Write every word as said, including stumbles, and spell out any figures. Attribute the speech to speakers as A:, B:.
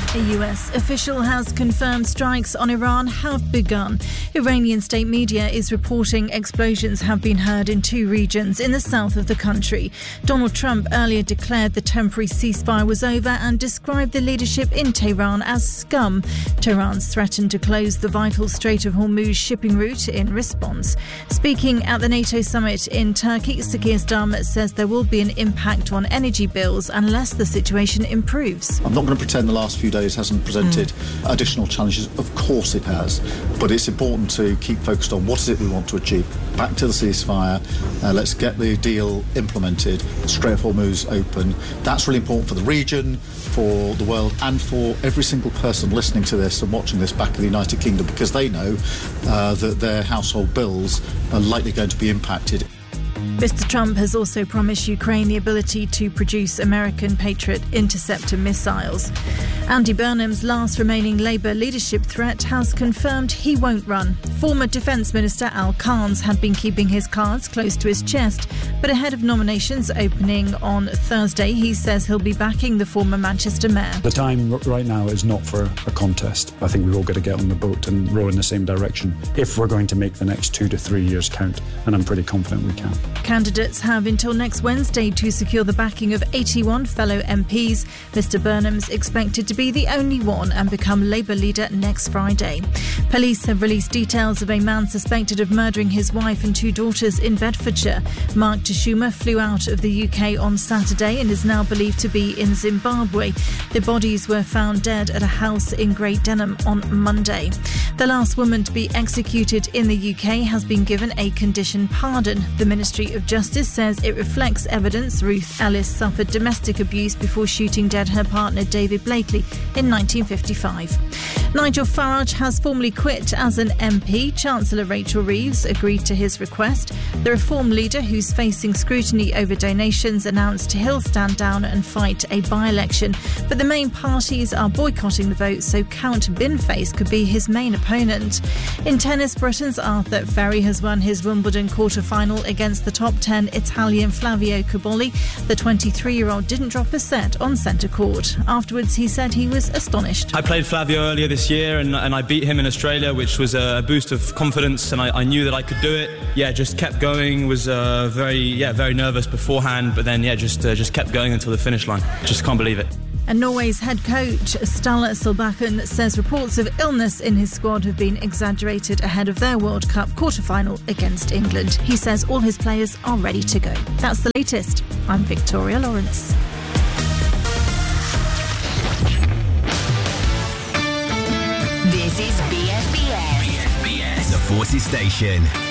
A: A U S official has confirmed strikes on Iran have begun. Iranian state media is reporting explosions have been heard in two regions in the south of the country. Donald Trump earlier declared the temporary ceasefire was over and described the leadership in Tehran as scum. Tehran's threatened to close the vital Strait of Hormuz shipping route in response. Speaking at the NATO summit in Turkey, Sir Keir Starmer says there will be an impact on energy bills unless the situation improves.
B: I'm not going to pretend the last few days hasn't presented mm. additional challenges. Of course it has, but it's important to keep focused on what is it we want to achieve. Back to the ceasefire, uh, let's get the deal implemented, Strait of Hormuz open. That's really important for the region, for the world, and for every single person listening to this and watching this back in the United Kingdom, because they know uh, that their household bills are likely going to be impacted.
A: Mister Trump has also promised Ukraine the ability to produce American Patriot interceptor missiles. Andy Burnham's last remaining Labour leadership threat has confirmed he won't run. Former Defence Minister Al Carnes had been keeping his cards close to his chest, but ahead of nominations opening on Thursday, he says he'll be backing the former Manchester mayor.
C: The time right now is not for a contest. I think we've all got to get on the boat and row in the same direction if we're going to make the next two to three years count, and I'm pretty confident we can.
A: Candidates have until next Wednesday to secure the backing of eighty-one fellow M Ps. Mister Burnham's expected to be the only one and become Labour leader next Friday. Police have released details of a man suspected of murdering his wife and two daughters in Bedfordshire. Mark Tashuma flew out of the U K on Saturday and is now believed to be in Zimbabwe. The bodies were found dead at a house in Great Denham on Monday. The last woman to be executed in the U K has been given a condition pardon. The Ministry of Justice says it reflects evidence Ruth Ellis suffered domestic abuse before shooting dead her partner David Blakely in nineteen fifty-five. Nigel Farage has formally quit as an M P. Chancellor Rachel Reeves agreed to his request. The Reform leader, who's facing scrutiny over donations, announced he'll stand down and fight a by-election. But the main parties are boycotting the vote, so Count Binface could be his main opponent. In tennis, Britain's Arthur Ferry has won his Wimbledon quarter-final against the top ten Italian Flavio Cobolli. The twenty-three-year-old didn't drop a set on centre court. Afterwards, he said he was astonished.
D: I played Flavio earlier this year and, and I beat him in Australia, which was a boost of confidence, and I, I knew that I could do it. Yeah, just kept going. Was uh, very, yeah, very nervous beforehand, but then yeah, just uh, just kept going until the finish line. Just can't believe it.
A: And Norway's head coach, Ståle Solbakken, says reports of illness in his squad have been exaggerated ahead of their World Cup quarter-final against England. He says all his players are ready to go. That's the latest. I'm Victoria Lawrence.
E: This is B S B S.
F: B S B S, the Forces Station.